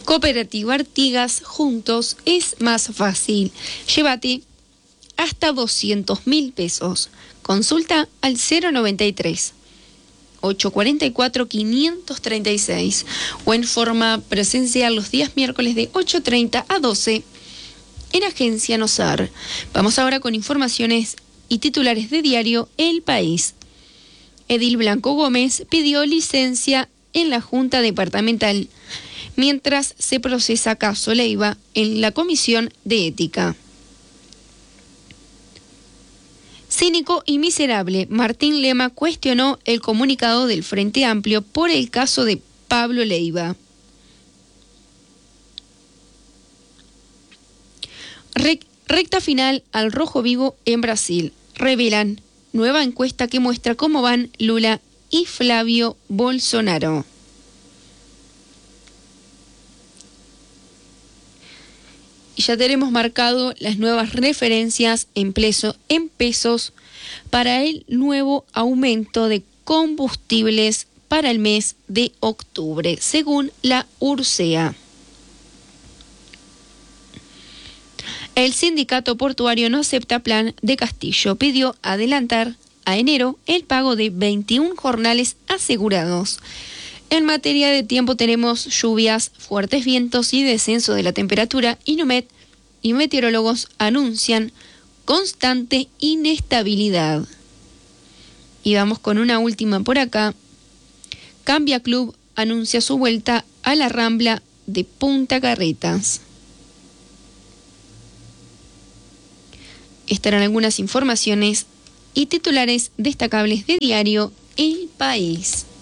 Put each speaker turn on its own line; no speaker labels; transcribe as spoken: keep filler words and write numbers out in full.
Cooperativa Artigas, juntos es más fácil. Llévate hasta doscientos mil pesos. Consulta al cero noventa y tres, ochocientos cuarenta y cuatro, quinientos treinta y seis o en forma presencial los días miércoles de ocho treinta a doce en Agencia Nosar. Vamos ahora con informaciones y titulares de diario El País. Edil Blanco Gómez pidió licencia en la Junta Departamental mientras se procesa caso Leiva en la Comisión de Ética. Cínico y miserable, Martín Lema cuestionó el comunicado del Frente Amplio por el caso de Pablo Leiva. Rec- recta final al rojo vivo en Brasil. Revelan nueva encuesta que muestra cómo van Lula y Flavio Bolsonaro. Y ya tenemos marcado las nuevas referencias en, peso, en pesos para el nuevo aumento de combustibles para el mes de octubre, según la URSEA. El sindicato portuario no acepta plan de Castillo. Pidió adelantar a enero el pago de veintiún jornales asegurados. En materia de tiempo tenemos lluvias, fuertes vientos y descenso de la temperatura. Inumet y meteorólogos anuncian constante inestabilidad. Y vamos con una última por acá. Cambia Club anuncia su vuelta a la Rambla de Punta Carretas. Estarán algunas informaciones y titulares destacables de diario El País.